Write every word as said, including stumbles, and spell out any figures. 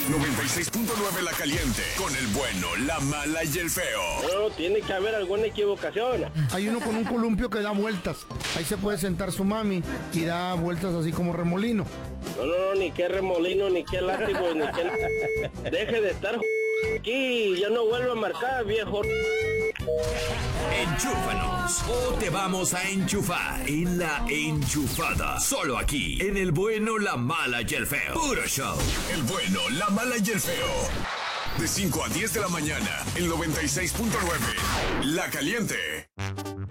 noventa y seis punto nueve La Caliente, con el bueno, la mala y el feo. No, tiene que haber alguna equivocación. Hay uno con un columpio que da vueltas. Ahí se puede sentar su mami y da vueltas así como remolino. No, no, no, ni qué remolino, ni qué látigo, ni qué... Deje de estar aquí, ya no vuelvo a marcar, viejo. Enchúfanos o te vamos a enchufar en La Enchufada. Solo aquí, en el bueno, la mala y el feo. Puro show. El bueno, la mala y el feo. De cinco a diez de la mañana, el noventa y seis punto nueve La Caliente.